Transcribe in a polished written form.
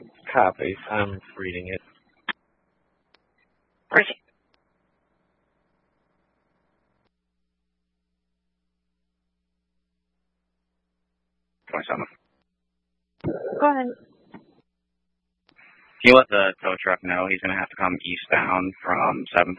Copy. I'm reading it. Where's he? 27. Go ahead. He let the tow truck know he's going to have to come eastbound from 7th